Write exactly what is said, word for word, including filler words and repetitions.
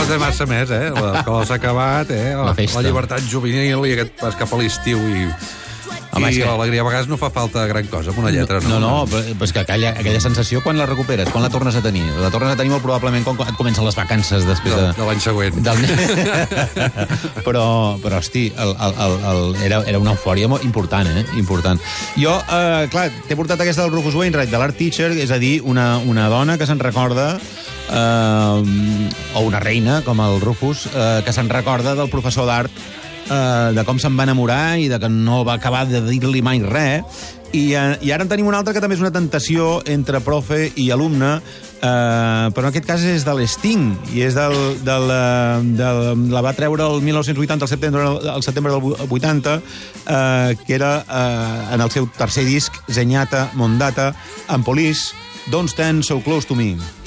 té massa més, eh? L'escola s'ha acabat, eh? La, la llibertat juvenil i aquest pas cap a l'estiu i... Home, I que... l'alegria a vegades no fa falta gran cosa amb una lletra, no? No, no, però, però és que aquella, aquella sensació, quan la recuperes? Quan la tornes a tenir? La tornes a tenir molt probablement quan et comencen les vacances després de... De, de l'any següent. Del... però, però, hosti, el, el, el, el, era, era una eufòria molt important, eh? Important. Jo, eh, clar, t'he portat aquesta del Rufus Wainwright, de l'Art Teacher, és a dir, una, una dona que se'n recorda... Eh, o una reina, com el Rufus, eh, que se'n recorda del professor d'art, Uh, de com se'n va enamorar i de que no va acabar de dir-li mai res. I, uh, I ara en tenim una altra que també és una tentació entre profe i alumne, uh, però en aquest cas és de l'Sting, i és del, del, del, la va treure el mil nou-cents vuitanta, al setembre, al setembre del vuitanta, uh, que era uh, en el seu tercer disc, Zenyatta Mondata, amb Police, Don't Stand So Close to Me.